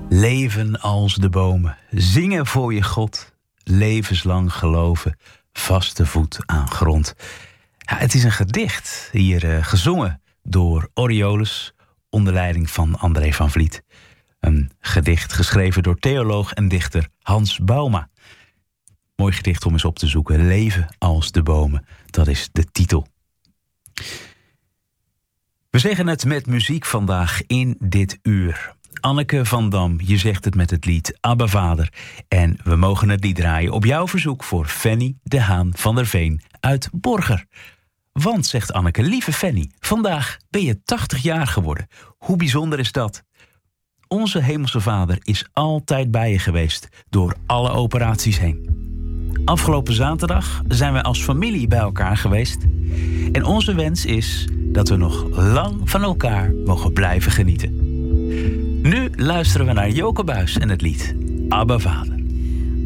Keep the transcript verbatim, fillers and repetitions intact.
Leven als de bomen, zingen voor je God, levenslang geloven, vaste voet aan grond. Ja, het is een gedicht, hier uh, gezongen door Orioles, onder leiding van André van Vliet. Een gedicht geschreven door theoloog en dichter Hans Bouma. Mooi gedicht om eens op te zoeken. Leven als de bomen, dat is de titel. We zeggen het met muziek vandaag in dit uur. Anneke van Dam, je zegt het met het lied Abba Vader. En we mogen het lied draaien op jouw verzoek voor Fanny de Haan van der Veen uit Borger. Want, zegt Anneke, lieve Fanny, vandaag ben je tachtig jaar geworden. Hoe bijzonder is dat? Onze hemelse vader is altijd bij je geweest, door alle operaties heen. Afgelopen zaterdag zijn we als familie bij elkaar geweest. En onze wens is dat we nog lang van elkaar mogen blijven genieten. Nu luisteren we naar Joke Buijs en het lied Abba Vader.